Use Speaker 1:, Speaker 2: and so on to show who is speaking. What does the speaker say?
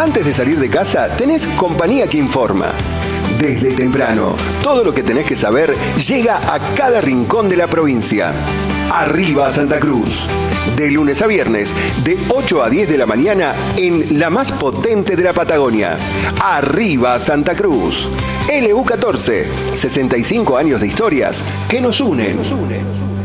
Speaker 1: Antes de salir de casa, tenés compañía que informa. Desde temprano, todo lo que tenés que saber llega a cada rincón de la provincia. Arriba Santa Cruz. De lunes a viernes, de 8 a 10 de la mañana, en la más potente de la Patagonia. Arriba Santa Cruz. LU14, 65 años de historias que nos unen.